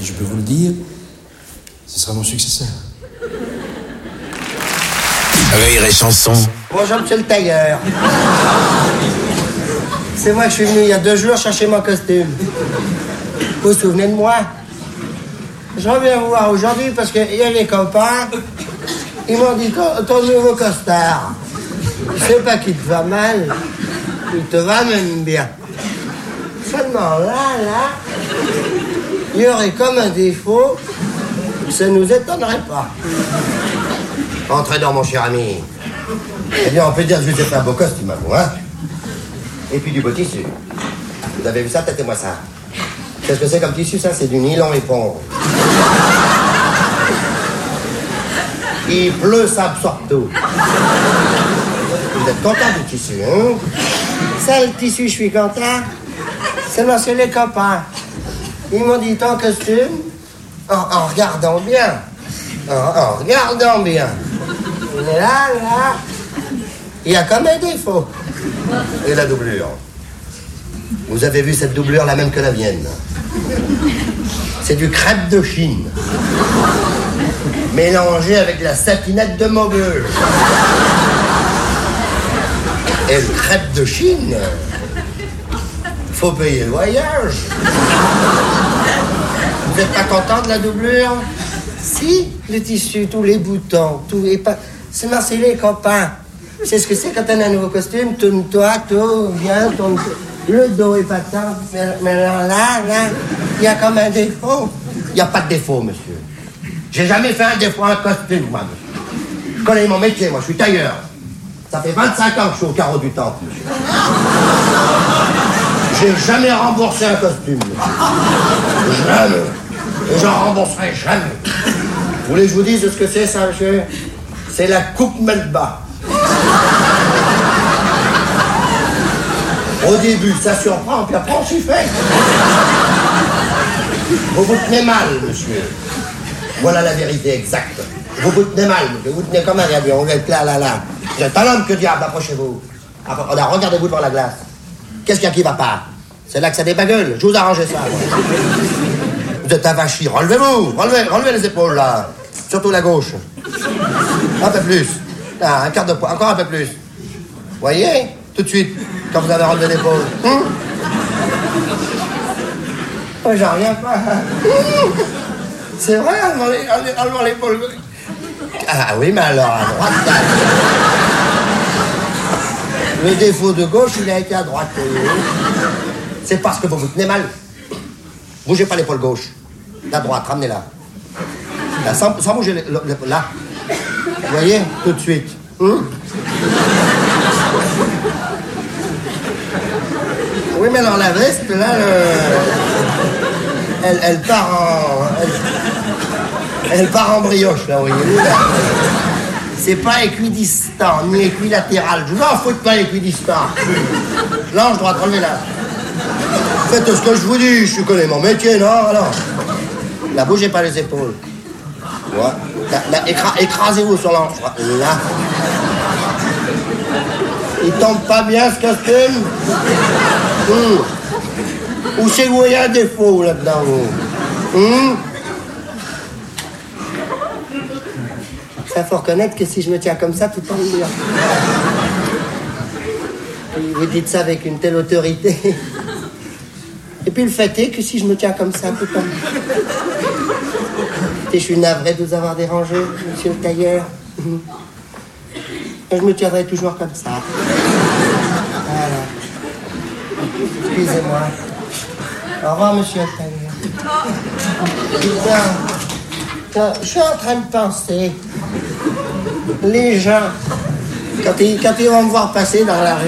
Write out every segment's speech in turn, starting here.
Et je peux vous le dire, ce sera mon successeur. Rire et chanson. Bonjour, monsieur le tailleur. C'est moi que je suis venu il y a 2 jours chercher mon costume. Vous vous souvenez de moi? Je reviens vous voir aujourd'hui parce qu'il y a les copains. Ils m'ont dit ton nouveau costard. Je sais pas qu'il te va mal. Il te va même bien. Seulement là, il y aurait comme un défaut. Ça nous étonnerait pas. Entrez dans, mon cher ami. Eh bien, on peut dire que je vous ai fait un beau costume à vous, hein? Et puis du beau tissu. Vous avez vu ça? Tâtez-moi ça. Qu'est-ce que c'est comme tissu, ça? C'est du nylon éponge. Il pleut, ça absorbe tout. Vous êtes content du tissu, hein? Ça, le tissu, je suis content. Seulement, c'est les copains. Ils m'ont dit ton costume, en regardant bien. En regardant bien. Mais là, il y a comme un défaut. Et la doublure. Vous avez vu cette doublure, la même que la mienne. C'est du crêpe de Chine. Mélangé avec la satinette de Maubeuge. Et le crêpe de Chine, faut payer le voyage. Vous n'êtes pas content de la doublure? Si, le tissu, tous les boutons, tout est pas... C'est les copains. C'est ce que c'est quand on a un nouveau costume. Tourne-toi, tout, viens, tourne. Le dos est pas tant. Mais là, il y a comme un défaut. Il n'y a pas de défaut, monsieur. J'ai jamais fait un défaut à un costume, moi, monsieur. Je connais mon métier, moi, je suis tailleur. Ça fait 25 ans que je suis au carreau du temple, monsieur. J'ai jamais remboursé un costume, monsieur. Jamais. Et j'en rembourserai jamais. Vous voulez que je vous dise ce que c'est, ça, monsieur? C'est la coupe Melba. Au début, ça surprend, puis après, on s'y fait. Vous vous tenez mal, monsieur. Voilà la vérité exacte. Vous vous tenez mal, monsieur. Vous tenez comme un diable. On est là. Vous êtes un homme que diable, approchez-vous. Regardez-vous devant la glace. Qu'est-ce qu'il y a qui va pas? C'est là que ça débagueule. Je vous arrange ça. Vous êtes avachi. Relevez-vous. Relevez les épaules, là. Surtout la gauche. Un peu plus. Là, un quart de poids. Encore un peu plus. Voyez? Tout de suite, quand vous avez relevé l'épaule. Oh, j'en reviens pas. C'est vrai, enlevant l'épaule. Ah oui, mais alors, à droite, là. Le défaut de gauche, il a été à droite. C'est parce que vous vous tenez mal. Bougez pas l'épaule gauche. La droite, ramenez-la. Là, sans bouger l'épaule. Là. Vous voyez? Tout de suite. Oui, mais alors la veste, là, elle part en brioche, là, voyez-vous. C'est pas équidistant, ni équilatéral. Je vous en fous pas équidistant. L'ange droite, relevez-la. Faites ce que je vous dis, je connais mon métier, non? Alors, là, bougez pas les épaules. Voilà. Là, écrasez-vous sur l'ange. Là. Il tombe pas bien, ce costume? Ou c'est que vous voyez un défaut, là-dedans, vous? Ça, faut reconnaître que si je me tiens comme ça, tout tombe bien. Vous dites ça avec une telle autorité. Et puis le fait est que si je me tiens comme ça, tout tombe bien. Et je suis navré de vous avoir dérangé, monsieur le tailleur. Je me tiendrai toujours comme ça. Voilà. Excusez-moi. Au revoir, monsieur le tailleur. Putain, je suis en train de penser. Les gens, quand ils vont me voir passer dans la rue,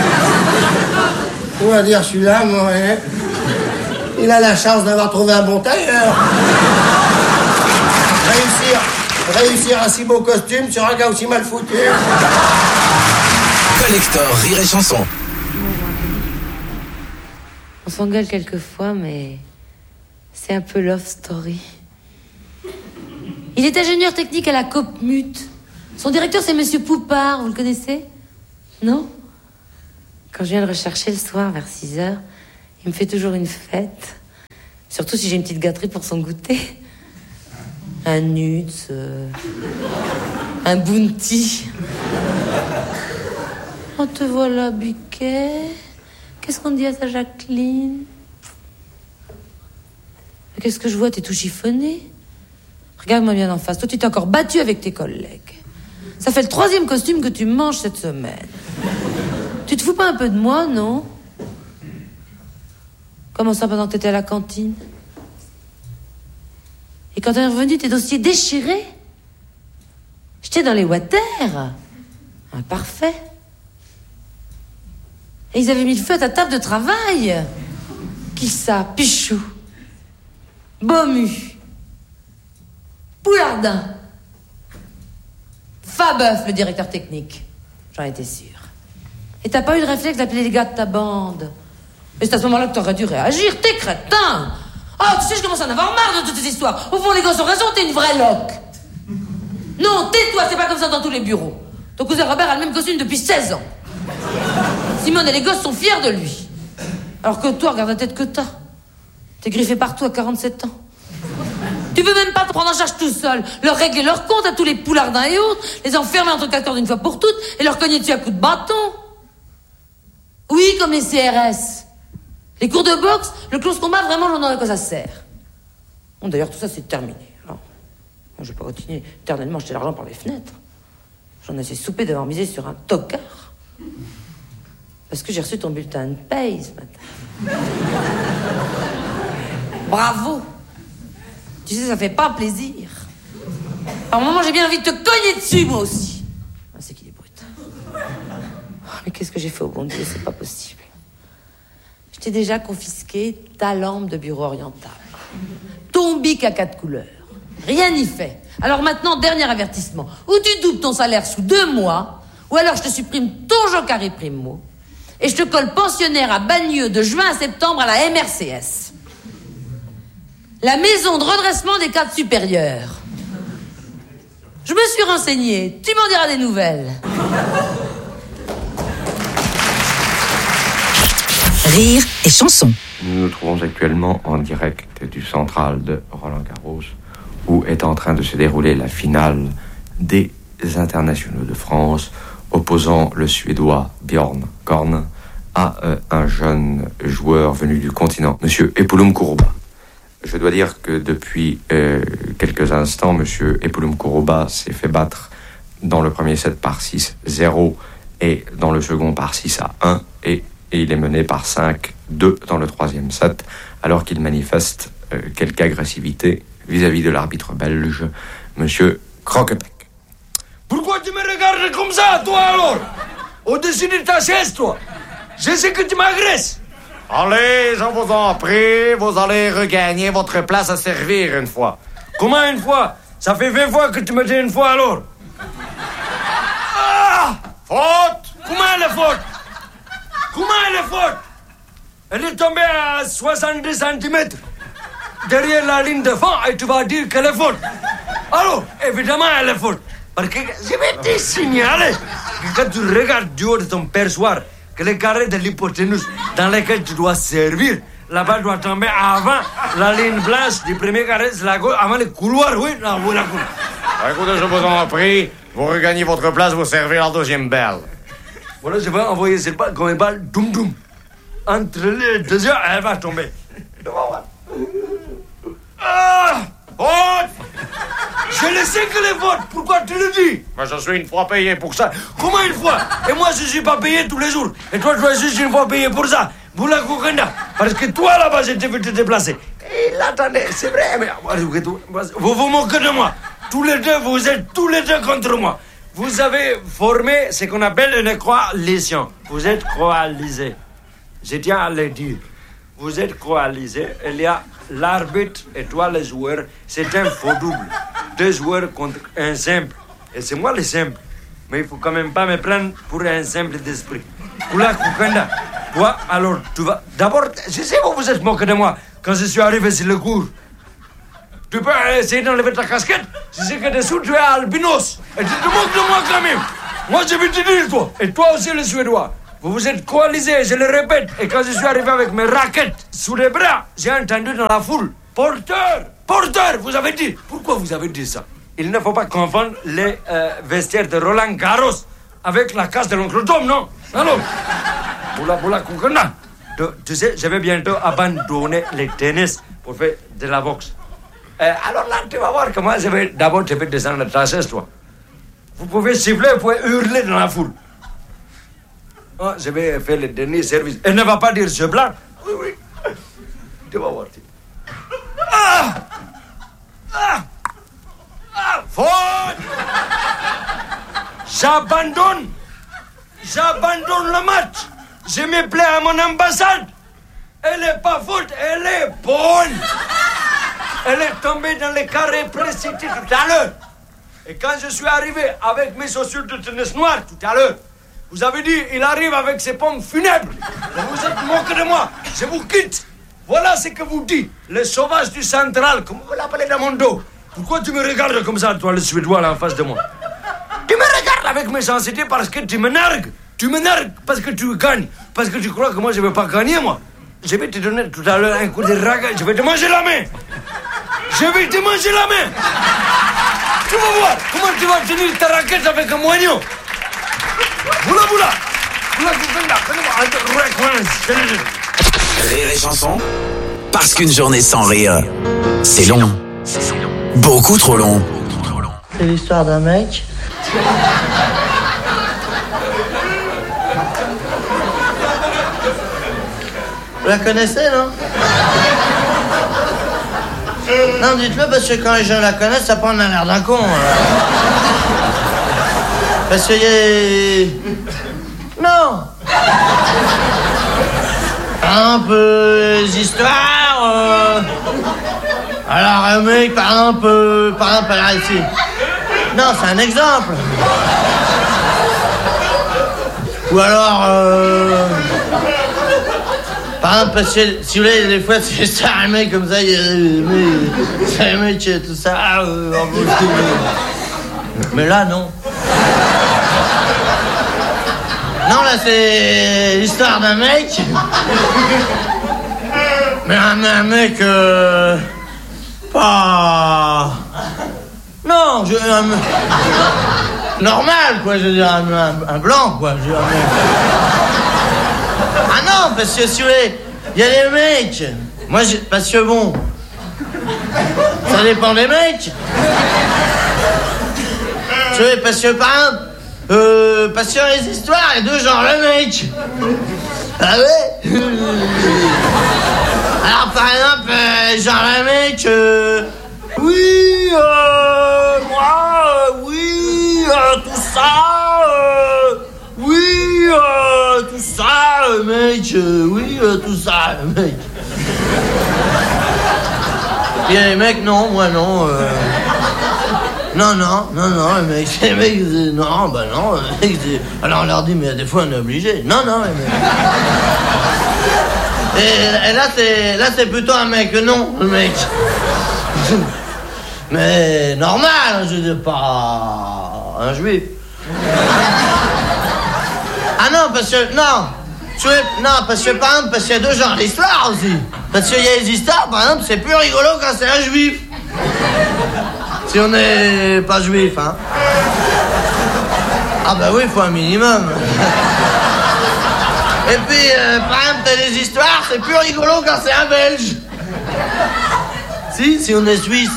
on va dire, celui-là, moi, il a la chance d'avoir trouvé un bon tailleur. Réussir un si beau costume sur un gars aussi mal foutu. Collector Rire et Chanson. On s'engueule quelquefois, mais c'est un peu love story. Il est ingénieur technique à la Copmut. Son directeur, c'est Monsieur Poupard, vous le connaissez? Non? Quand je viens le rechercher le soir vers 6h, il me fait toujours une fête. Surtout si j'ai une petite gâterie pour son goûter. Un nuts, un bounty. Oh, te voilà, Buquet. Qu'est-ce qu'on dit à ta Jacqueline? Mais qu'est-ce que je vois? T'es tout chiffonné. Regarde-moi bien en face. Toi, tu t'es encore battu avec tes collègues. Ça fait le 3e costume que tu manges cette semaine. Tu te fous pas un peu de moi, non? Comment ça, pendant que t'étais à la cantine? Et quand t'es revenu, tes dossiers déchirés? J'étais dans les water. Parfait. Et ils avaient mis le feu à ta table de travail. Qui ça? Pichou, Beaumu, Poulardin, Fabeuf, le directeur technique. J'en étais sûre. Et t'as pas eu le réflexe d'appeler les gars de ta bande? Mais c'est à ce moment-là que t'aurais dû réagir, t'es crétin! Oh, tu sais, je commence à en avoir marre de toutes ces histoires. Au fond, les gosses ont raison, t'es une vraie loque. Non, tais-toi, c'est pas comme ça dans tous les bureaux. Ton cousin Robert a le même costume depuis 16 ans. Simone et les gosses sont fiers de lui. Alors que toi, regarde la tête que t'as. T'es griffé partout à 47 ans. Tu peux même pas te prendre en charge tout seul, leur régler leur compte à tous les poulardins et autres, les enfermer entre 4 cordes une fois pour toutes et leur cogner dessus à coups de bâton. Oui, comme les CRS. Les cours de boxe, le close combat, vraiment, j'en ai à quoi ça sert. Bon, d'ailleurs, tout ça, c'est terminé. Alors, moi, je vais pas continuer éternellement à jeter l'argent par les fenêtres. J'en ai assez soupé d'avoir misé sur un tocard. Parce que j'ai reçu ton bulletin de paye ce matin. Bravo. Tu sais, ça fait pas plaisir. À un moment, j'ai bien envie de te cogner dessus, moi aussi. Ah, c'est qu'il est brut. Oh, mais qu'est-ce que j'ai fait au bon Dieu, c'est pas possible. Je t'ai déjà confisqué ta lampe de bureau orientable. Ton bic à 4 couleurs. Rien n'y fait. Alors maintenant, dernier avertissement. Ou tu doubles ton salaire sous 2 mois, ou alors je te supprime ton jocaré primo, et je te colle pensionnaire à Bagneux de juin à septembre à la MRCS. La maison de redressement des cadres supérieurs. Je me suis renseignée. Tu m'en diras des nouvelles. Rire et chanson. Nous nous trouvons actuellement en direct du central de Roland-Garros, où est en train de se dérouler la finale des internationaux de France, opposant le Suédois Björn Korn à un jeune joueur venu du continent, Monsieur Epulum Kuruba. Je dois dire que depuis quelques instants, Monsieur Epulum Kuruba s'est fait battre dans le premier set par 6-0 et dans le second par 6-1 et il est mené par 5-2 dans le troisième set, alors qu'il manifeste quelque agressivité vis-à-vis de l'arbitre belge, Monsieur Croquepec. Pourquoi tu me regardes comme ça, toi, alors? Au-dessus de ta chaise, toi. Je sais que tu m'agresses. Allez, je vous en prie, vous allez regagner votre place à servir une fois. Comment une fois? Ça fait 20 fois que tu me dis une fois, alors. Ah! Faute! Comment elle est faute? Comment elle est faute? Elle est tombée à 70 cm derrière la ligne de fond et tu vas dire qu'elle est faute. Alors, évidemment, elle est faute. Parce que je vais te signaler que quand tu regardes du haut de ton perchoir que le carré de l'hypoténuse dans lequel tu dois servir, la balle doit tomber avant la ligne blanche du premier carré de la gauche, avant le couloir, oui, la couloir. Écoutez, je vous en prie, vous regagnez votre place, vous servez la deuxième balle. Voilà, je vais envoyer cette balle comme une balle doum-doum. Entre les deux yeux, elle va tomber. Ah! Faute! Je le sais qu'elle est faute, pourquoi tu le dis? Mais je suis une fois payé pour ça. Comment une fois? Et moi, je suis pas payé tous les jours. Et toi, tu es juste une fois payé pour ça. Vous la Kokanda. Parce que toi, là-bas, je t'ai vu te déplacer. Et là, attendez, c'est vrai, mais vous vous moquez de moi. Tous les deux, vous êtes tous les deux contre moi. Vous avez formé ce qu'on appelle une coalition. Vous êtes coalisés. Je tiens à le dire. Vous êtes coalisés. Il y a l'arbitre et toi, les joueurs. C'est un faux double. 2 joueurs contre un simple. Et c'est moi le simple. Mais il faut quand même pas me prendre pour un simple d'esprit. Oula, Kukanda. Toi, alors, tu vas... D'abord, je sais que vous êtes moqué de moi quand je suis arrivé sur le cours. Tu peux essayer d'enlever ta casquette. Je sais que dessous, tu es albinos. Et tu te moques de moi quand même. Moi, je vais te dire, toi. Et toi aussi, le Suédois. vous vous êtes coalisés, je le répète. Et quand je suis arrivé avec mes raquettes sous les bras, j'ai entendu dans la foule, porteur, porteur, vous avez dit. Pourquoi vous avez dit ça? Il ne faut pas confondre les vestiaires de Roland Garros avec la case de l'oncle Tom, non? Alors, Boula Koukana. Tu sais, je vais bientôt abandonner les tennis pour faire de la boxe. Alors là, tu vas voir comment je vais d'abord te faire descendre de ta chaise, toi. Vous pouvez siffler, vous pouvez hurler dans la foule. Oh, je vais faire le dernier service. Elle ne va pas dire je blanc. Oui, oui. Tu vas voir. Ah! Ah! Ah! Faute! J'abandonne le match. Je me plais à mon ambassade. Elle n'est pas faute, elle est bonne. Elle est tombée dans le carré précis tout à l'heure. Et quand je suis arrivé avec mes chaussures de tennis noires tout à l'heure, vous avez dit, il arrive avec ses pompes funèbres. Vous vous êtes moqué de moi. Je vous quitte. Voilà ce que vous dites. Le sauvage du central, comment vous l'appelez dans mon dos? Pourquoi tu me regardes comme ça, toi, le Suédois, là, en face de moi? Tu me regardes avec méchanceté parce que tu me nargues. Tu me nargues parce que tu gagnes. Parce que tu crois que moi, je ne vais pas gagner, moi. Je vais te donner tout à l'heure un coup de raga. Je vais te manger la main. Je vais te manger la main. Tu vas voir comment tu vas tenir ta raquette avec un moignon. Boula. Rire et chanson. Parce qu'une journée sans rire, c'est long. Beaucoup trop long. C'est l'histoire d'un mec. Vous la connaissez, non? Non, dites-le, parce que quand les gens la connaissent, ça prend l'air d'un con. Parce qu'il y a... Non. Par exemple, les histoires... Alors, un mec, par exemple, là, ici. Non, c'est un exemple. Ou alors... Par exemple, parce que, si vous voulez, des fois, c'est un mec comme ça, c'est un mec, tout ça... Mais là, non. Non, là, c'est l'histoire d'un mec. Mais un mec... pas... Non, normal, quoi, je veux dire, un blanc, quoi, je veux dire, Ah non, parce que, si vous voulez, il y a des mecs. Moi, parce que, bon... Ça dépend des mecs. Tu vois, parce que, par exemple... parce que dans les histoires, il y a deux genres, le mec. Ah ouais. Alors, par exemple, genre un mec... oui, moi, oui, tout ça... oui, tout ça, mec, oui, tout ça, mec. Il y a les mecs, non, moi, non, Non, les mecs, non, bah non, les mecs, alors on leur dit, mais des fois on est obligé. Non, les mecs. Et là, c'est plutôt un mec, non, le mec. Mais normal, je veux dire, pas un juif. Ah non, parce que, parce que, par exemple, parce qu'il y a deux genres d'histoires aussi. Parce qu'il y a des histoires, par exemple, c'est plus rigolo quand c'est un juif. Si on n'est pas juif, hein. Ah bah oui, il faut un minimum. Et puis, par exemple, t'as des histoires, c'est plus rigolo quand c'est un Belge. Si on est Suisse.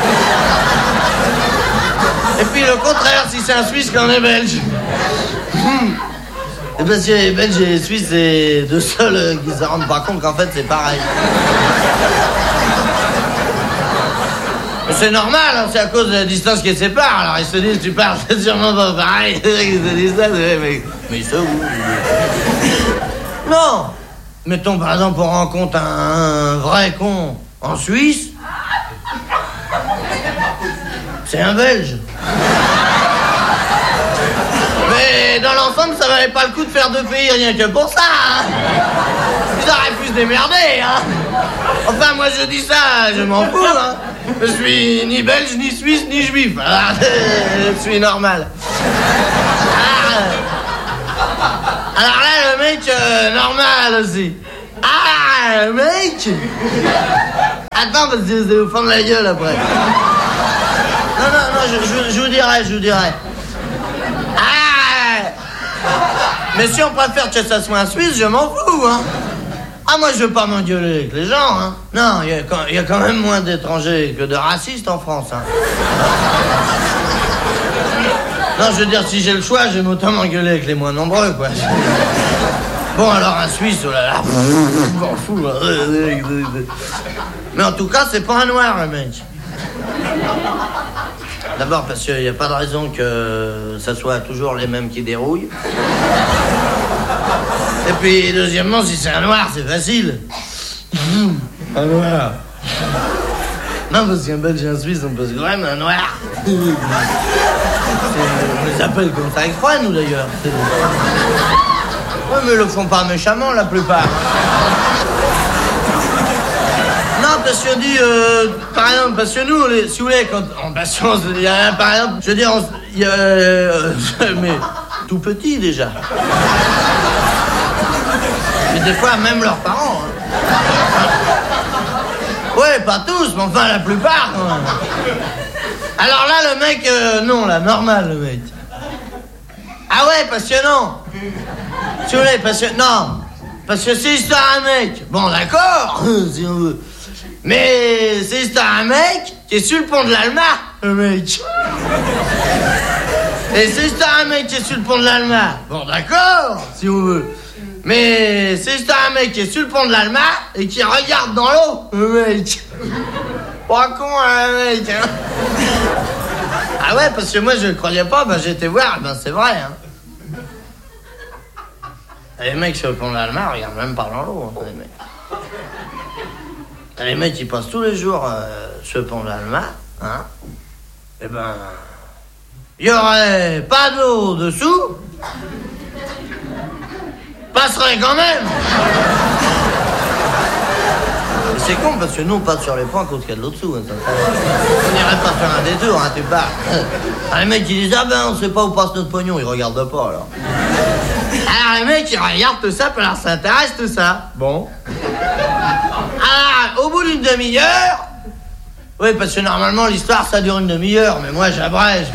Et puis le contraire, si c'est un Suisse quand on est Belge. Et parce que les Belges et les Suisses, c'est deux seuls qui se rendent pas compte qu'en fait c'est pareil. C'est normal, hein, c'est à cause de la distance qui les sépare. Alors ils se disent, tu parles, c'est sûrement pas pareil. Ils se disent ça, mais ça où? Non. Mettons par exemple, on rencontre un vrai con en Suisse. C'est un Belge. Mais dans l'ensemble, ça valait pas le coup de faire deux pays rien que pour ça, hein. Ils auraient pu se démerder, hein. Enfin, moi je dis ça, je m'en fous, hein. Je suis ni belge, ni suisse, ni juif. Alors, je suis normal. Ah. Alors là, le mec, normal aussi. Ah, le mec. Attends, parce que je vais vous fendre la gueule après. Non, je vous dirai. Ah. Mais si on préfère que ça soit un Suisse, je m'en fous, hein. Ah, moi, je veux pas m'engueuler avec les gens, hein. Non, il y a quand même moins d'étrangers que de racistes en France, hein. Non, je veux dire, si j'ai le choix, j'aime autant m'engueuler avec les moins nombreux, quoi. Bon, alors, un Suisse, oh là là, je m'en fous, hein. Mais en tout cas, c'est pas un noir, le mec. D'abord, parce qu'il n'y a pas de raison que ça soit toujours les mêmes qui dérouillent. Et puis, deuxièmement, si c'est un noir, c'est facile. Un noir. Non, parce qu'un Belge et un Suisse, on peut se grême, un noir. On les appelle comme ça exprès, nous, d'ailleurs. Oui, mais ils le font pas méchamment, la plupart. Non, parce que dit, par exemple, parce que nous, si vous voulez, quand en patience, il y a un, par exemple, je veux dire, il y a, mais tout petit, déjà. Mais des fois, même leurs parents. Hein. Ouais, pas tous, mais enfin, la plupart, quand même. Alors là, le mec, non, là, normal, le mec. Ah ouais, parce que non. Si vous voulez, parce que, non. Parce que c'est histoire un mec. Bon, d'accord, si on veut. Mais c'est histoire un mec qui est sur le pont de l'Alma, le mec. Et c'est histoire un mec qui est sur le pont de l'Alma. Bon, d'accord, si on veut. Mais c'est histoire un mec qui est sur le pont de l'Alma et qui regarde dans l'eau, le mec. Pas con, hein, le mec, hein. Ah ouais, parce que moi, je ne croyais pas, ben j'étais voir, ben c'est vrai, hein. Les mecs sur le pont de l'Alma regardent même pas dans l'eau, hein, les mecs. Les mecs, ils passent tous les jours sur le pont de l'Alma, hein. Eh ben, il y aurait pas d'eau dessous, passerait quand même. Mais c'est con parce que nous on passe sur les ponts à cause qu'il y a de l'eau dessous. Hein, on n'irait pas faire un détour, hein, tu parles. Ah, les mecs ils disent ah ben on sait pas où passe notre pognon, ils regardent pas alors. Alors les mecs ils regardent tout ça, puis alors ça intéresse tout ça. Bon. Alors au bout d'une demi-heure, oui parce que normalement l'histoire ça dure une demi-heure, mais moi j'abrège.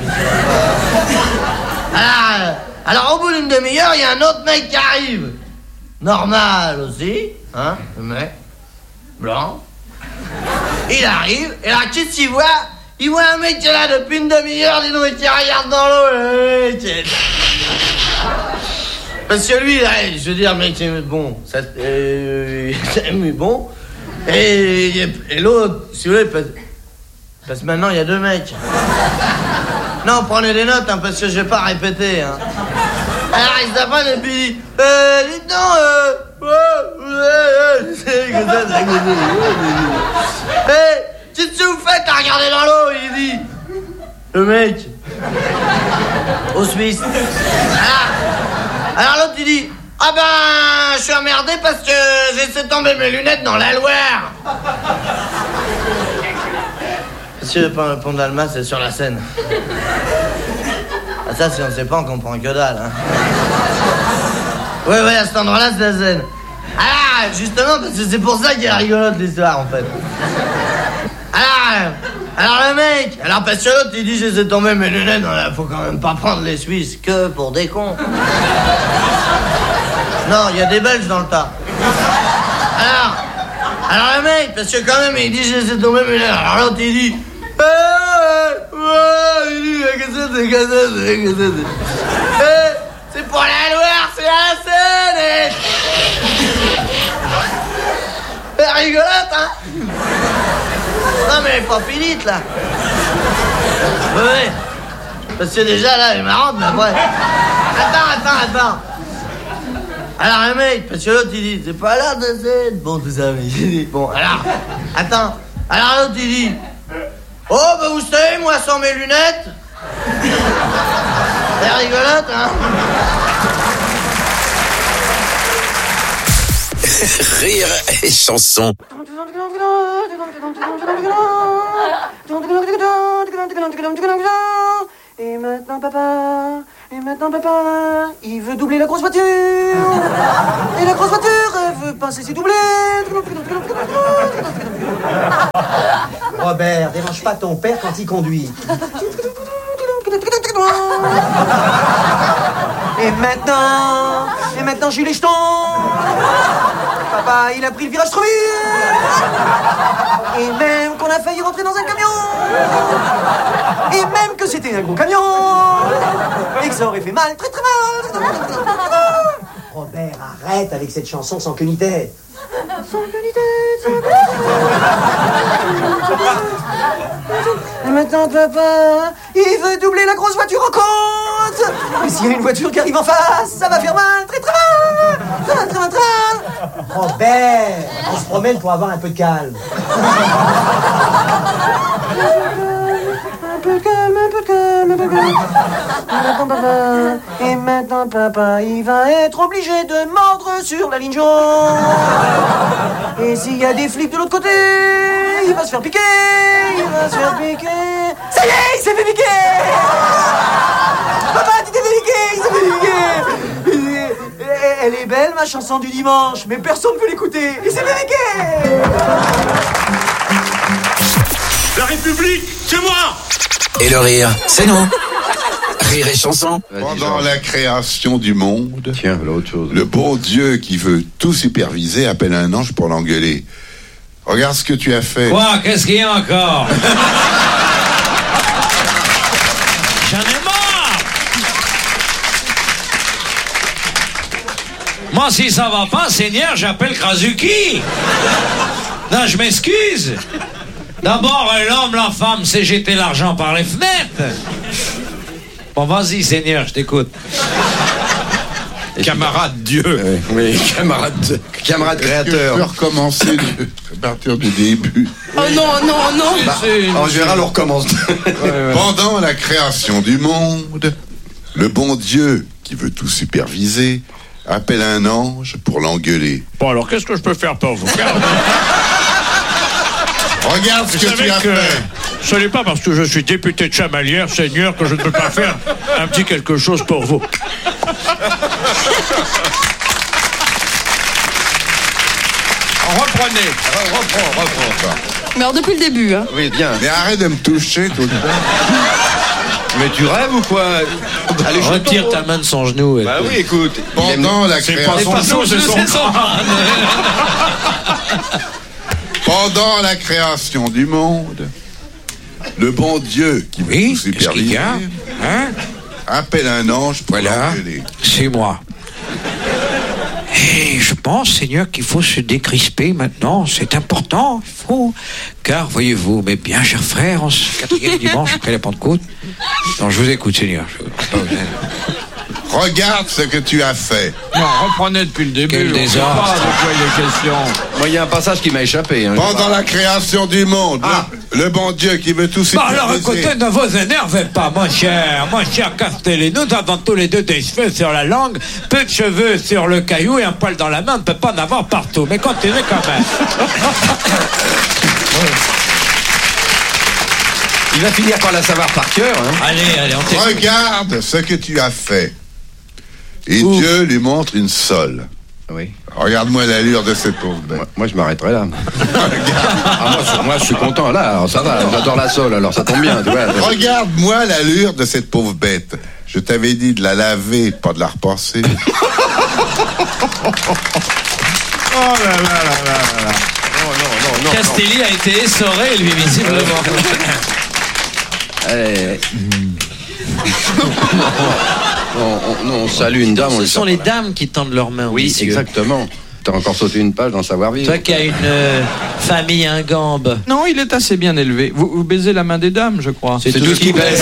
Alors au bout d'une demi-heure, il y a un autre mec qui arrive. Normal aussi, hein, le mec. Blanc. Il arrive, et là, qu'est-ce qu'il voit? Il voit un mec qui est là depuis une demi-heure, dis donc, et qui regarde dans l'eau, le mec. Parce que lui, là, je veux dire, le mec, c'est bon, ça, mais bon. Et l'autre, si vous voulez, parce que maintenant, il y a deux mecs. Non, prenez des notes, hein, parce que je vais pas répéter, hein. Alors, il s'apprend et puis dites donc, qu'est-ce que vous faites à regarder dans l'eau? Il dit, le mec, au Suisse. Alors l'autre, il dit, ah ben, je suis emmerdé parce que j'ai laissé tomber mes lunettes dans la Loire. Monsieur, le pont d'Alma, c'est sur la Seine. Ah, ça, si on ne sait pas, on comprend que dalle, hein. Oui, à cet endroit-là, c'est la Seine. Ah, justement, parce que c'est pour ça qu'il est rigolote, l'histoire, en fait. Alors le mec, alors parce que l'autre, il dit, j'ai laissé tomber mes lunettes, faut quand même pas prendre les Suisses que pour des cons. Non, il y a des Belges dans le tas. Alors le mec, parce que quand même, il dit, j'ai laissé tomber mes lunettes. Alors l'autre, il dit, c'est pour la Loire, c'est la Seine. C'est rigolote, hein. Non mais elle est pas finie, là. Oui. Parce que déjà, là, elle est marrante, mais après... Attends. Alors le mec, parce que l'autre, il dit, c'est pas là de Seine. Bon, tout ça, mais il dit, bon, alors... Attends. Alors l'autre, il dit... Oh, ben vous savez, moi, sans mes lunettes... C'est rigolote, hein. Rire et chanson. Et maintenant, papa, Et maintenant, papa, il veut doubler la grosse voiture. Et la grosse voiture, elle veut pas cesser de doubler. Robert, dérange pas ton père quand il conduit. Et maintenant, j'ai les jetons. Papa, il a pris le virage trop vite. Et même qu'on a failli rentrer dans un camion. Et même que c'était un gros camion. Et que ça aurait fait mal, très très mal. Robert, arrête avec cette chanson sans queue ni tête. Sans queue ni tête, sans queue ni tête. Et maintenant, papa, il veut doubler la grosse voiture en côte. Mais s'il y a une voiture qui arrive en face, ça va faire mal, très très mal. Très très mal. Robert, on se promène pour avoir un peu de calme. Un peu de calme, un peu de calme, un peu de calme. Et maintenant, papa, il va être obligé de mordre sur la ligne jaune. Et s'il y a des flics de l'autre côté, il va se faire piquer. Il va se faire piquer. Ça y est, il s'est fait piquer. Papa, tu t'es fait piquer, il s'est fait piquer. Elle est belle, ma chanson du dimanche, mais personne ne veut l'écouter. Il s'est fait piquer. La République, c'est moi. Et le rire, c'est nous. Rire et chanson. Pendant la création du monde, le bon Dieu qui veut tout superviser appelle un ange pour l'engueuler. Regarde ce que tu as fait. Quoi? Qu'est-ce qu'il y a encore? J'en ai marre. Moi, si ça va pas, Seigneur, j'appelle Krasuki. Non, je m'excuse. D'abord, l'homme, la femme, c'est jeter l'argent par les fenêtres. Bon, vas-y, Seigneur, je t'écoute. Camarade Dieu. Oui, camarade créateur. Je peux recommencer à partir du début. Oh non. Bah, en général, on recommence. Pendant la création du monde, le bon Dieu qui veut tout superviser appelle un ange pour l'engueuler. Bon, alors, qu'est-ce que je peux faire pour vous? Regarde ce que tu as fait. Ce n'est pas parce que je suis député de Chamalières, Seigneur, que je ne peux pas faire un petit quelque chose pour vous. Reprenez. Reprends. Mais alors depuis le début, hein. Oui, bien. Mais arrête de me toucher tout le temps. Mais tu rêves ou quoi? Allez, retire ta main de son genou. Bah oui, écoute. Pendant la création... Pendant la création du monde, le bon Dieu qui veut tout superviser appelle un ange pour l'engueuler. C'est moi. Et je pense, Seigneur, qu'il faut se décrisper maintenant. C'est important, il faut. Car, voyez-vous, mes bien chers frères, en ce 4e dimanche après la Pentecôte. Non, je vous écoute, Seigneur. Regarde ce que tu as fait. Non, reprenez depuis le début. Quel désastre. Pas de quoi il est question. Moi, il y a un passage qui m'a échappé. Hein, Pendant la création du monde, le bon Dieu qui veut tout superviser. Alors écoutez, ne vous énervez pas, mon cher Castelli. Nous avons tous les deux des cheveux sur la langue, peu de cheveux sur le caillou et un poil dans la main. On ne peut pas en avoir partout. Mais continuez quand même. Il va finir par la savoir par cœur. Hein. Allez, on t'écoute. Regarde ce que tu as fait. Et Dieu lui montre une sole. Oui. Regarde-moi l'allure de cette pauvre bête. Moi, je m'arrêterai là. Moi, je suis content. Là, alors, ça va. J'adore la sole, alors ça tombe bien. Tu vois. Regarde-moi l'allure de cette pauvre bête. Je t'avais dit de la laver, pas de la repasser. Oh là là. Non. Castelli a été essoré, lui, visiblement. On salue une dame. Ce sont les dames qui tendent leurs mains. Oui, messieurs. Exactement. T'as encore sauté une page dans Savoir-vivre. Toi qui as une famille ingambe. Non, il est assez bien élevé. Vous baisez la main des dames, je crois. C'est tout ce qui baisse.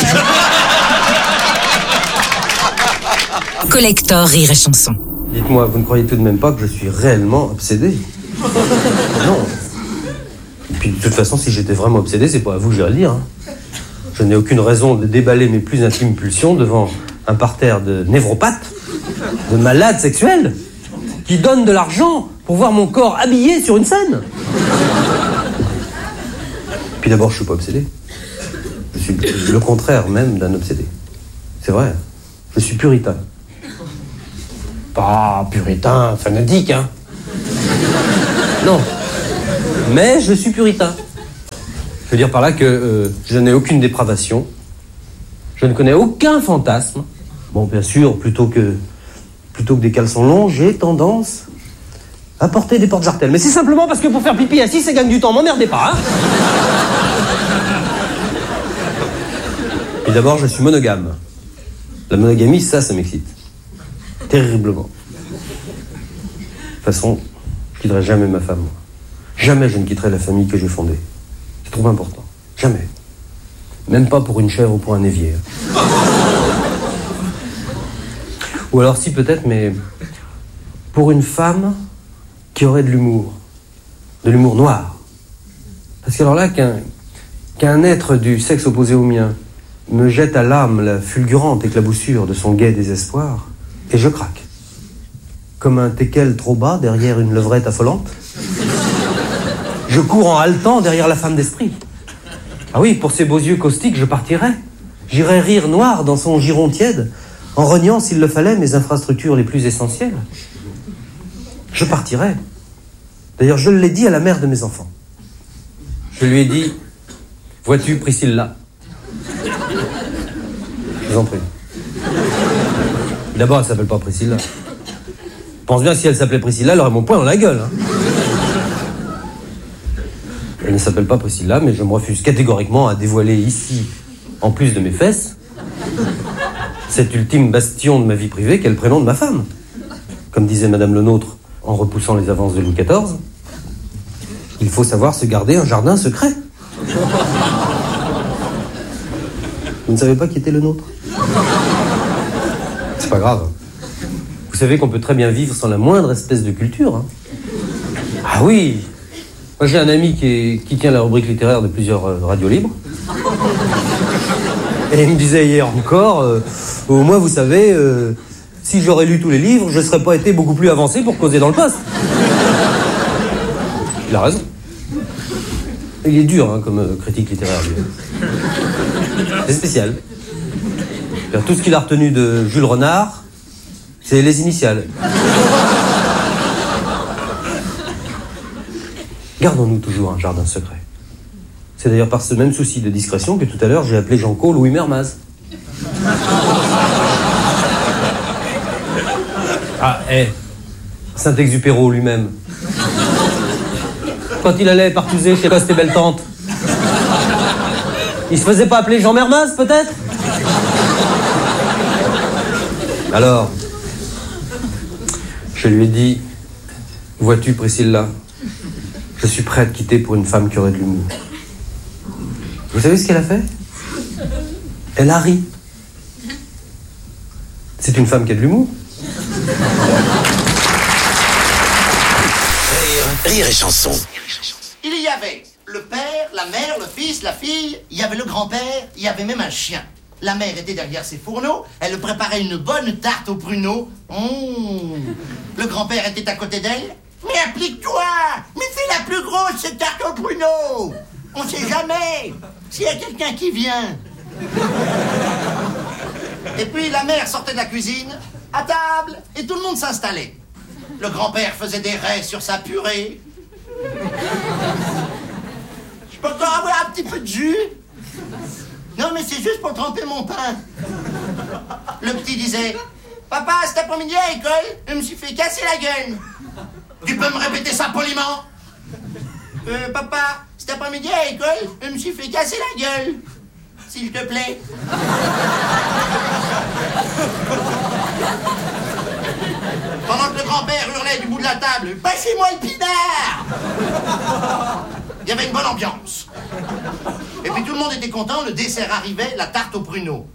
Collector Rire et Chanson. Dites-moi, vous ne croyez tout de même pas que je suis réellement obsédé? Non. Et puis de toute façon, si j'étais vraiment obsédé, c'est pas à vous que j'irais le dire. Hein. Je n'ai aucune raison de déballer mes plus intimes pulsions devant un parterre de névropathes, de malades sexuels, qui donnent de l'argent pour voir mon corps habillé sur une scène. Puis d'abord, je suis pas obsédé. Je suis le contraire même d'un obsédé. C'est vrai. Je suis puritain. Pas puritain fanatique, hein. Non. Mais je suis puritain. Je veux dire par là que je n'ai aucune dépravation. Je ne connais aucun fantasme. Bon, bien sûr, plutôt que des caleçons longs, j'ai tendance à porter des porte-jartelles. Mais c'est simplement parce que pour faire pipi assis, ça gagne du temps. M'emmerdez pas, hein. Et d'abord, je suis monogame. La monogamie, ça m'excite. Terriblement. De toute façon, je quitterai jamais ma femme. Jamais je ne quitterai la famille que j'ai fondée. C'est trop important. Jamais. Même pas pour une chèvre ou pour un évier. Ou alors si peut-être, mais pour une femme qui aurait de l'humour. De l'humour noir. Parce qu'alors là, qu'un être du sexe opposé au mien me jette à l'âme la fulgurante éclaboussure de son gai désespoir, et je craque. Comme un teckel trop bas derrière une levrette affolante. Je cours en haletant derrière la femme d'esprit. Ah oui, pour ses beaux yeux caustiques, je partirais. J'irais rire noir dans son giron tiède, en reniant, s'il le fallait, mes infrastructures les plus essentielles. Je partirais. D'ailleurs, je l'ai dit à la mère de mes enfants. Je lui ai dit, vois-tu, Priscilla? Je vous en prie. D'abord, elle s'appelle pas Priscilla. Je pense bien que si elle s'appelait Priscilla, elle aurait mon poing dans la gueule. Hein. Elle ne s'appelle pas Priscilla, mais je me refuse catégoriquement à dévoiler ici, en plus de mes fesses, cet ultime bastion de ma vie privée qu'est le prénom de ma femme. Comme disait Madame Le Nôtre en repoussant les avances de Louis XIV, il faut savoir se garder un jardin secret. Vous ne savez pas qui était Le Nôtre? C'est pas grave. Vous savez qu'on peut très bien vivre sans la moindre espèce de culture. Hein. Ah oui. Moi, j'ai un ami qui tient la rubrique littéraire de plusieurs radios libres. Et il me disait hier encore, au moins, vous savez, si j'aurais lu tous les livres, je ne serais pas été beaucoup plus avancé pour causer dans le poste. Il a raison. Il est dur, hein, comme critique littéraire, lui. C'est spécial. Tout ce qu'il a retenu de Jules Renard, c'est les initiales. Gardons-nous toujours un jardin secret. C'est d'ailleurs par ce même souci de discrétion que tout à l'heure j'ai appelé Jean-Co Louis Mermaz. Ah, Saint-Exupéry lui-même. Quand il allait partouzer chez Coste et Belle-Tante, il se faisait pas appeler Jean Mermaz, peut-être? Alors, je lui ai dit, vois-tu, Priscilla, je suis prêt à te quitter pour une femme qui aurait de l'humour. Vous savez ce qu'elle a fait? Elle a ri. C'est une femme qui a de l'humour. Rire et chanson. Il y avait le père, la mère, le fils, la fille, il y avait le grand-père, il y avait même un chien. La mère était derrière ses fourneaux, elle préparait une bonne tarte aux pruneaux. Le grand-père était à côté d'elle. Mais applique-toi! Mais fais la plus grosse, cette tarte aux pruneaux! On sait jamais s'il y a quelqu'un qui vient. Et puis la mère sortait de la cuisine, à table, et tout le monde s'installait. Le grand-père faisait des raies sur sa purée. Je peux encore avoir un petit peu de jus? Non, mais c'est juste pour tremper mon pain. Le petit disait, papa, cet après-midi à l'école, je me suis fait casser la gueule. Tu peux me répéter ça poliment? Papa, cet après-midi à l'école, je me suis fait casser la gueule. S'il te plaît. Pendant que le grand-père hurlait du bout de la table, passez-moi le pinard! Il y avait une bonne ambiance. Et puis tout le monde était content, le dessert arrivait, la tarte aux pruneaux.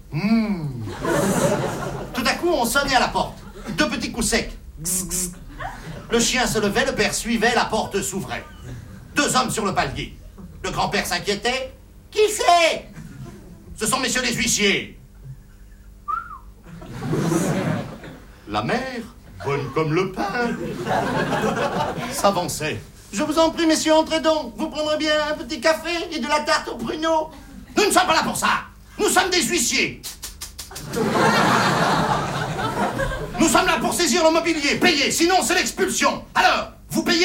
Tout à coup, on sonnait à la porte. 2 petits coups secs. Le chien se levait, le père suivait, la porte s'ouvrait. 2 hommes sur le palier. Le grand-père s'inquiétait. Qui c'est? Ce sont messieurs les huissiers. La mère, bonne comme le pain, s'avançait. Je vous en prie, messieurs, entrez donc. Vous prendrez bien un petit café et de la tarte aux pruneaux. Nous ne sommes pas là pour ça. Nous sommes des huissiers. Nous sommes là pour saisir le mobilier. Payez, sinon c'est l'expulsion. Alors, vous payez?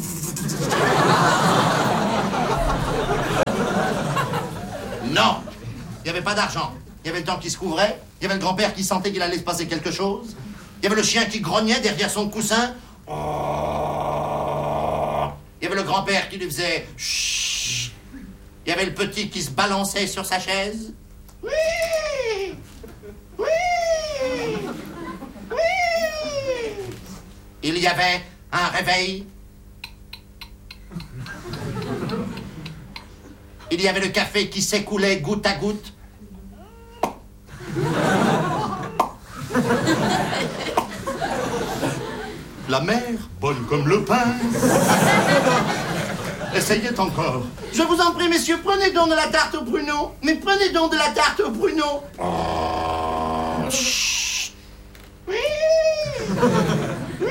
Non, il n'y avait pas d'argent. Il y avait le temps qui se couvrait. Il y avait le grand-père qui sentait qu'il allait se passer quelque chose. Il y avait le chien qui grognait derrière son coussin. Il y avait le grand-père qui lui faisait chut. Il y avait le petit qui se balançait sur sa chaise. Oui! Oui! Oui! Il y avait un réveil. Il y avait le café qui s'écoulait goutte à goutte. La mer, bonne comme le pain. Essayez encore. Je vous en prie, messieurs, prenez donc de la tarte au pruneau. Mais prenez donc de la tarte au pruneau. Oh, chut. Oui. Oui.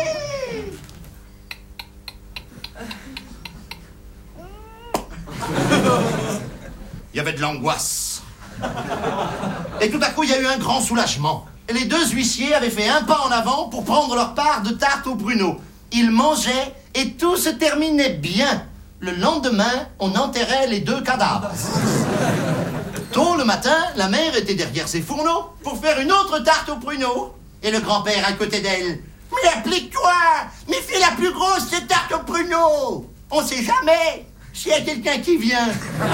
Il y avait de l'angoisse. Et tout à coup, il y a eu un grand soulagement. Et les deux huissiers avaient fait un pas en avant pour prendre leur part de tarte au pruneau. Ils mangeaient et tout se terminait bien. Le lendemain, on enterrait les deux cadavres. Tôt le matin, la mère était derrière ses fourneaux pour faire une autre tarte au pruneau. Et le grand-père à côté d'elle. Mais applique-toi! Mais fais la plus grosse tarte au pruneau! On sait jamais s'il y a quelqu'un qui vient.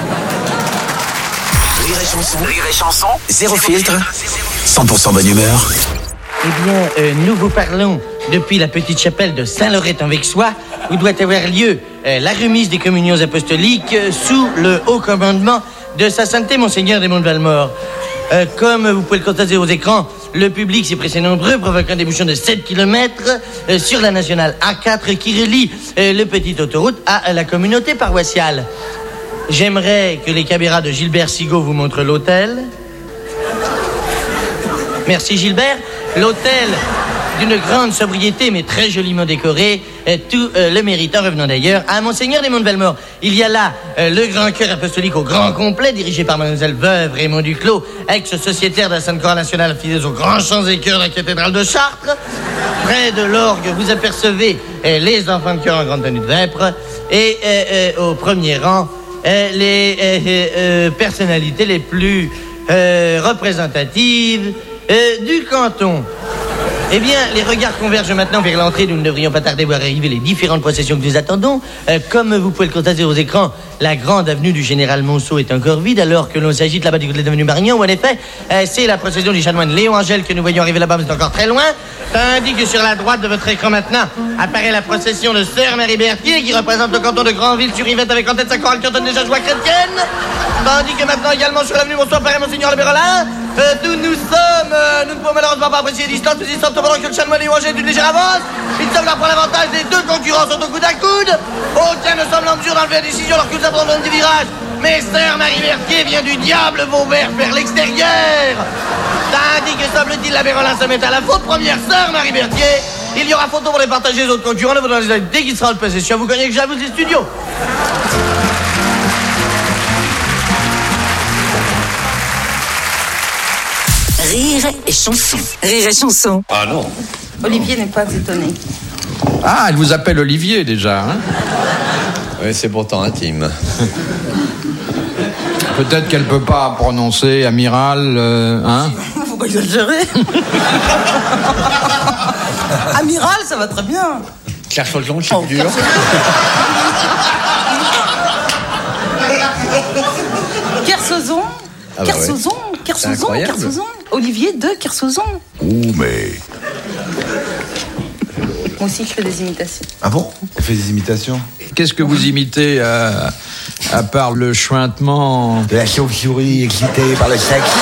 Rire et chanson, zéro filtre, 100% bonne humeur. Eh bien, nous vous parlons depuis la petite chapelle de Saint-Lorette-en-Vexois, où doit avoir lieu la remise des communions apostoliques sous le haut commandement de Sa Sainteté Monseigneur Raymond de Valmore. Comme vous pouvez le constater aux écrans, le public s'est pressé nombreux, provoquant des bouchons de 7 km sur la nationale A4 qui relie le petite autoroute à la communauté paroissiale. J'aimerais que les caméras de Gilbert Sigaud vous montrent l'hôtel. Merci Gilbert. L'hôtel d'une grande sobriété mais très joliment décoré, tout le méritant revenant d'ailleurs à Monseigneur Raymond de Valmore. Il y a là le grand chœur apostolique au grand complet, dirigé par Mademoiselle Veuve Raymond Duclos, ex-sociétaire de la Sainte-Croix nationale, fidèle aux grands chants et chœurs de la cathédrale de Chartres. Près de l'orgue, vous apercevez les enfants de chœur en grande tenue de vêpres et au premier rang, les personnalités les plus représentatives du canton. Eh bien, les regards convergent maintenant vers l'entrée d'où nous ne devrions pas tarder à voir arriver les différentes processions que nous attendons. Comme vous pouvez le constater aux écrans, la grande avenue du Général Monceau est encore vide, alors que l'on s'agite là-bas du côté de l'avenue Marignan, où en effet, c'est la procession du chanoine Léon Angèle que nous voyons arriver là-bas, mais c'est encore très loin. Tandis que sur la droite de votre écran maintenant apparaît la procession de Sœur Marie Berthier, qui représente le canton de Granville-sur-Yvette avec en tête sa chorale cantonne des joies chrétiennes. Tandis que maintenant également sur l'avenue Monceau apparaît Monseigneur Le Berolin. D'où nous sommes, nous ne pouvons malheureusement pas apprécier les distances, mais ils sortent pendant que le chanoine Léon Angèle d'une légère avance. Ils semblent là pour l'avantage des deux concurrents sont au coude à coude. Aucun ne semble en mesure d'enlever la décision alors que nous abandonnons du virage. Mais Sœur Marie Berthier vient du diable Vauvert vers l'extérieur. Tandis que semble-t-il la Berolin se met à la faute. Première Sœur Marie Berthier. Il y aura photo pour les partager les autres concurrents. Nous vous donnons dès qu'il sera le possession. Vous connaissez que j'avoue les studios. Rire et chanson. Rire et chanson. Ah non. Olivier n'est pas étonné. Ah, elle vous appelle Olivier déjà, hein? Oui, c'est pourtant intime. Peut-être qu'elle peut pas prononcer amiral, hein? Faut pas exagérer. Amiral, ça va très bien. Claire Chaujon, je suis dur. Kersozon. Ah bah Kersozon. ouais. Kersozon. Incroyable. Kersozon. Olivier de Kersozon. Ouh, mais... Moi aussi, je fais des imitations. Ah bon? Elle fait des imitations? Qu'est-ce que vous imitez à part le chuintement de la chauve-souris excitée par le sexe?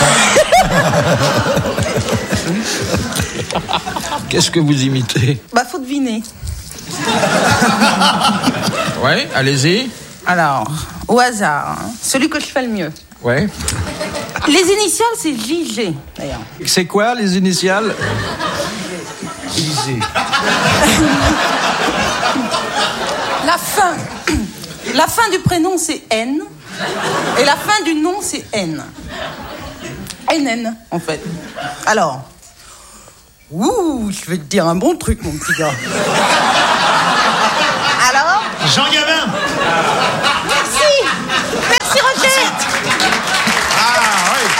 Qu'est-ce que vous imitez? Bah, faut deviner. Ouais, allez-y. Alors, au hasard, hein. Celui que je fais le mieux. Ouais. Les initiales, c'est JG, d'ailleurs. C'est quoi, les initiales? La fin du prénom, c'est N. Et la fin du nom, c'est N. NN, en fait. Alors, Ouh, je vais te dire un bon truc, mon petit gars. Alors? Jean Gabin. Merci Roger. Ah oui.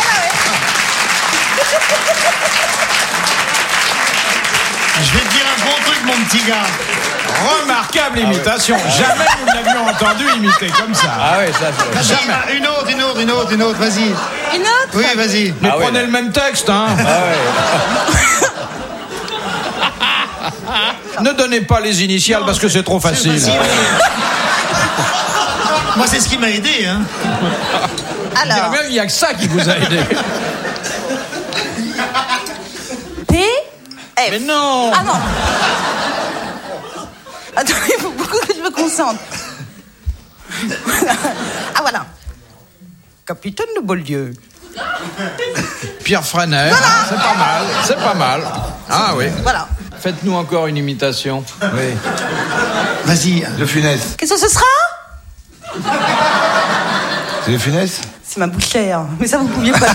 Je vais te dire un bon truc, mon petit gars. Remarquable imitation. Jamais nous ne l'avions entendu imiter comme ça. Ah oui, ça c'est... Jamais. Une autre, vas-y. Une autre? Oui, vas-y. Mais prenez le même texte, hein. Ne donnez pas les initiales parce que c'est trop facile. Moi, c'est ce qui m'a aidé, hein. Alors. Il n'y a que ça qui vous a aidé. P. F. Mais non. Ah non. Attends, il faut beaucoup que je me concentre. Voilà. Ah voilà. Capitaine de Beaulieu. Pierre Freinet. Voilà. C'est pas mal. C'est pas mal. Ah oui. Voilà. Faites-nous encore une imitation. Oui. Vas-y. De Funès. Qu'est-ce que ce sera? C'est de Funès? C'est ma bouchère. Mais ça, vous pouviez pas.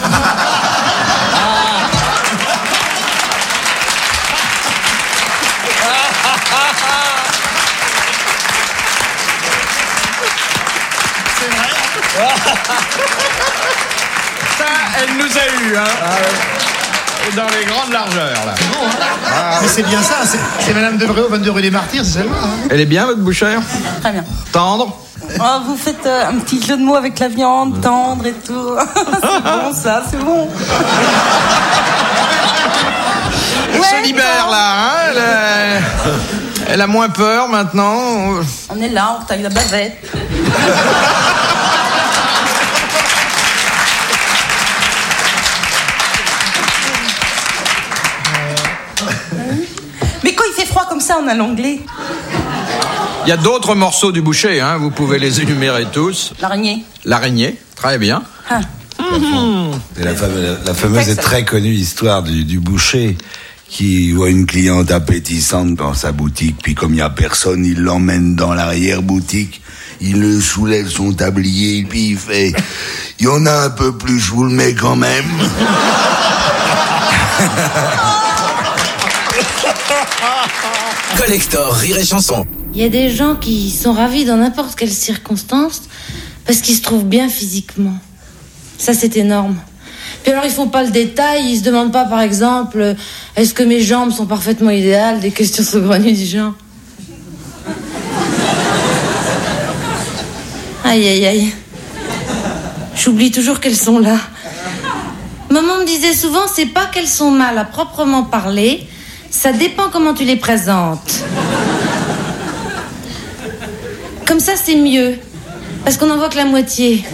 Ça, elle nous a eu, hein. Dans les grandes largeurs, là. C'est bon, hein. Mais c'est bien ça. C'est Madame Debré au 22 rue des Martyrs, c'est celle-là. Hein. Elle est bien, votre bouchère? Très bien. Tendre? Oh, vous faites un petit jeu de mots avec la viande, tendre et tout. C'est bon, ça, c'est bon. Elle se libère, là, hein. Elle a moins peur, maintenant. On est là, on taille la bavette. Mais quand il fait froid comme ça, on a l'anglais. Il y a d'autres morceaux du boucher, hein. Vous pouvez les énumérer tous. L'araignée. L'araignée, très bien. Ah. C'est la fameuse et très connue histoire du boucher qui voit une cliente appétissante dans sa boutique, puis comme il n'y a personne, il l'emmène dans l'arrière-boutique, il le soulève son tablier, puis il fait « Il y en a un peu plus, je vous le mets quand même. » Collector Rire et Chanson. Il y a des gens qui sont ravis dans n'importe quelle circonstance parce qu'ils se trouvent bien physiquement. Ça, c'est énorme. Puis alors, ils font pas le détail, ils se demandent pas, par exemple, est-ce que mes jambes sont parfaitement idéales, des questions saugrenues du genre. Aïe, aïe, aïe. J'oublie toujours qu'elles sont là. Maman me disait souvent, c'est pas qu'elles sont mal à proprement parler, ça dépend comment tu les présentes. Comme ça, c'est mieux. Parce qu'on n'en voit que la moitié.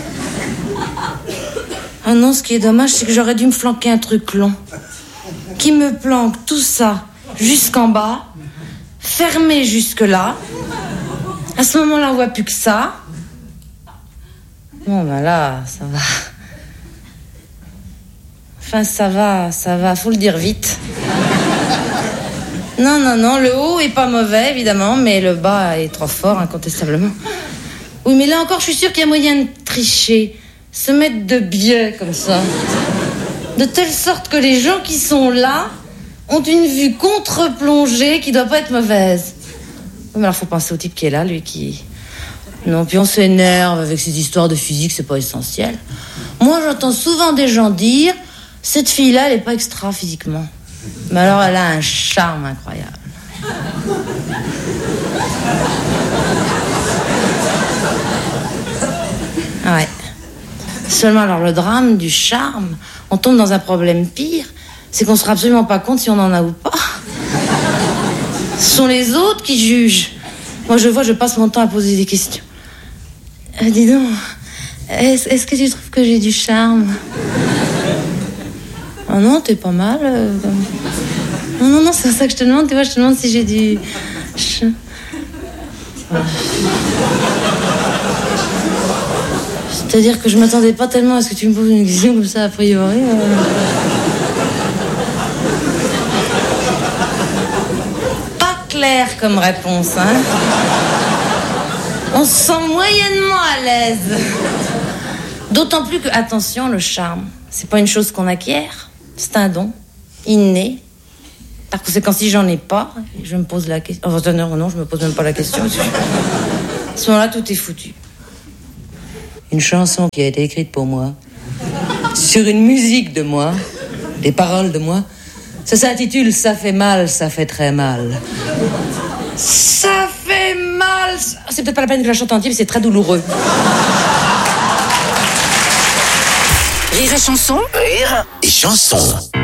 Ah non, ce qui est dommage, c'est que j'aurais dû me flanquer un truc long. Qui me planque tout ça jusqu'en bas, fermé jusque-là. À ce moment-là, on voit plus que ça. Bon, ben là, ça va. Enfin, ça va, faut le dire vite. Non, le haut est pas mauvais, évidemment, mais le bas est trop fort, incontestablement. Oui, mais là encore, je suis sûre qu'il y a moyen de tricher. Se mettre de biais, comme ça. De telle sorte que les gens qui sont là ont une vue contre-plongée qui doit pas être mauvaise. Oui, mais alors, faut penser au type qui est là, lui, qui... Non, puis on s'énerve avec ces histoires de physique, c'est pas essentiel. Moi, j'entends souvent des gens dire « Cette fille-là, elle est pas extra physiquement. » Mais alors, elle a un charme incroyable. Ouais. Seulement, alors, le drame du charme, on tombe dans un problème pire, c'est qu'on ne se rend absolument pas compte si on en a ou pas. Ce sont les autres qui jugent. Moi, je passe mon temps à poser des questions. Dis donc, est-ce que tu trouves que j'ai du charme? Oh non, t'es pas mal. Non, c'est ça que je te demande. Tu vois, je te demande si j'ai du... C'est-à-dire que je m'attendais pas tellement à ce que tu me poses une question comme ça, a priori. Pas clair comme réponse, hein. On se sent moyennement à l'aise. D'autant plus que, attention, le charme, c'est pas une chose qu'on acquiert. C'est un don, inné. Par conséquent, si j'en ai pas, je me pose la question. Enfin, non, je me pose même pas la question. À ce moment-là, tout est foutu. Une chanson qui a été écrite pour moi, sur une musique de moi, des paroles de moi, ça s'intitule « Ça fait mal, ça fait très mal ». Ça fait mal. C'est peut-être pas la peine que je la chante entière, mais c'est très douloureux. Rire et chanson. Rire et chanson.